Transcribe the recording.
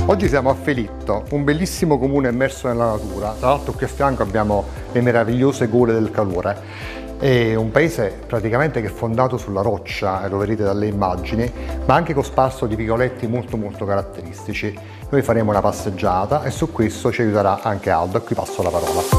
Oggi siamo a Felitto, un bellissimo comune immerso nella natura. Tra l'altro qui a fianco abbiamo le meravigliose Gole del Calore. È un paese praticamente che è fondato sulla roccia, lo vedete dalle immagini, ma anche cosparso di vicoletti molto caratteristici. Noi faremo una passeggiata e su questo ci aiuterà anche Aldo, a cui passo la parola.